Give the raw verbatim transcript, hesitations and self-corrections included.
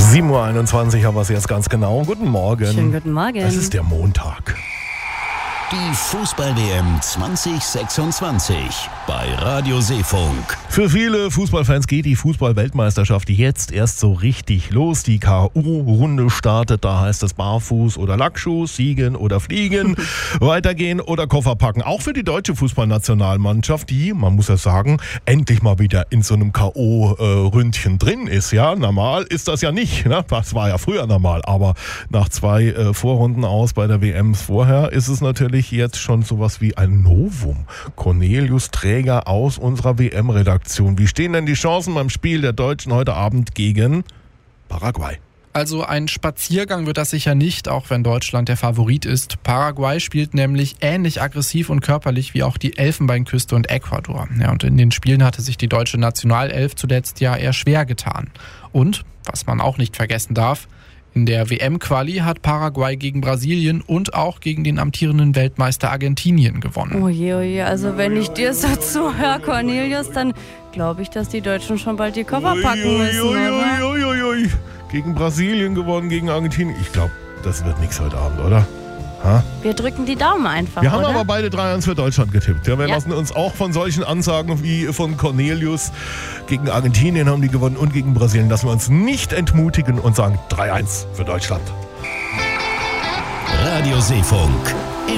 sieben Uhr einundzwanzig haben wir es jetzt ganz genau. Guten Morgen. Schönen guten Morgen. Es ist der Montag. Die Fußball-W M zwanzig sechsundzwanzig bei Radio Seefunk. Für viele Fußballfans geht die Fußball-Weltmeisterschaft jetzt erst so richtig los. Die K O-Runde startet, da heißt es Barfuß oder Lackschuh, siegen oder fliegen, weitergehen oder Koffer packen. Auch für die deutsche Fußballnationalmannschaft, die, man muss ja sagen, endlich mal wieder in so einem K O-Ründchen drin ist. Ja, normal ist das ja nicht. Ne? Das war ja früher normal, aber nach zwei äh, Vorrunden aus bei der W M vorher ist es natürlich jetzt schon sowas wie ein Novum. Cornelius Träger aus unserer W M-Redaktion. Wie stehen denn die Chancen beim Spiel der Deutschen heute Abend gegen Paraguay? Also ein Spaziergang wird das sicher nicht, auch wenn Deutschland der Favorit ist. Paraguay spielt nämlich ähnlich aggressiv und körperlich wie auch die Elfenbeinküste und Ecuador. Ja, und in den Spielen hatte sich die deutsche Nationalelf zuletzt ja eher schwer getan. Und, was man auch nicht vergessen darf, in der W M-Quali hat Paraguay gegen Brasilien und auch gegen den amtierenden Weltmeister Argentinien gewonnen. Oje, oje, also wenn ich dir so zuhöre, Cornelius, dann glaube ich, dass die Deutschen schon bald die Koffer packen müssen, Ui, ui, oder? ui, ui, ui. Gegen Brasilien gewonnen, gegen Argentinien. Ich glaube, das wird nichts heute Abend, oder? Ha? Wir drücken die Daumen einfach, Wir haben oder? aber beide drei eins für Deutschland getippt. Ja, wir Ja. lassen uns auch von solchen Ansagen wie von Cornelius, gegen Argentinien haben die gewonnen und gegen Brasilien, lassen wir uns nicht entmutigen und sagen drei eins für Deutschland. Radio Seefunk.